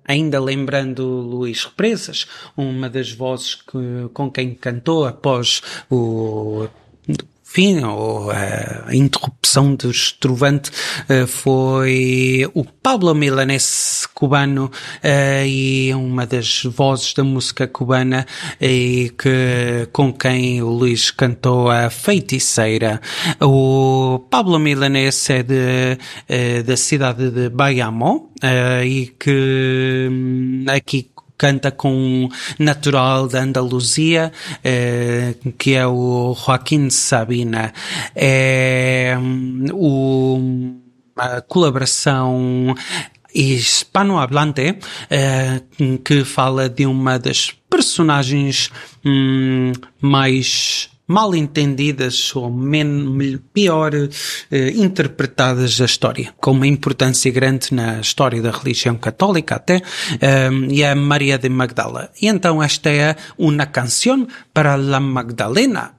ainda lembrando Luís Represas, uma das vozes com quem cantou após o fim, ou a interrupção do estrovante, foi o Pablo Milanés cubano, e uma das vozes da música cubana, com quem o Luís cantou a Feiticeira. O Pablo Milanés é da cidade de Bayamo, e que aqui canta com um natural da Andaluzia, que é o Joaquín Sabina. É uma colaboração hispanohablante, que fala de uma das personagens mais mal entendidas ou pior interpretadas da história, com uma importância grande na história da religião católica até, e é Maria de Magdala. E então esta é uma canção para la Magdalena,